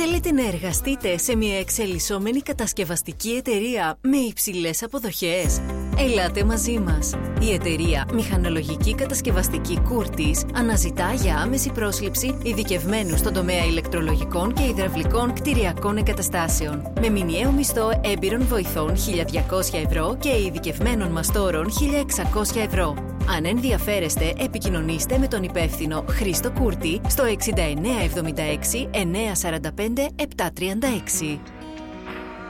Θέλετε να εργαστείτε σε μια εξελισσόμενη κατασκευαστική εταιρεία με υψηλές αποδοχές? Ελάτε μαζί μας. Η εταιρεία μηχανολογική κατασκευαστική Curtis αναζητά για άμεση πρόσληψη ειδικευμένους στον τομέα ηλεκτρολογικών και υδραυλικών κτηριακών εγκαταστάσεων. Με μηνιαίο μισθό έμπειρων βοηθών 1.200 ευρώ και ειδικευμένων μαστόρων 1.600 ευρώ. Αν ενδιαφέρεστε, επικοινωνήστε με τον υπεύθυνο Χρήστο Κούρτη στο 6976 945 736.